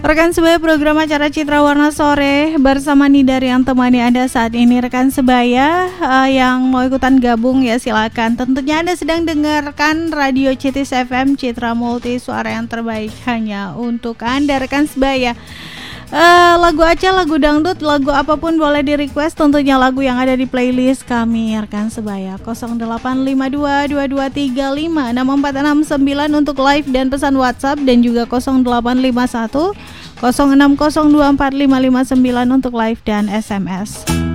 Rekan sebaya, program acara Citra Warna Sore bersama Nida yang temani Anda saat ini. Rekan sebaya yang mau ikutan gabung ya silakan. Tentunya Anda sedang dengarkan Radio Citis FM Citra Multi, suara yang terbaik hanya untuk Anda rekan sebaya. Lagu aceh, lagu dangdut, lagu apapun boleh di request, tentunya lagu yang ada di playlist kami rekan sebaya. 085222356469 untuk live dan pesan WhatsApp, dan juga 0851 06024559 untuk live dan SMS.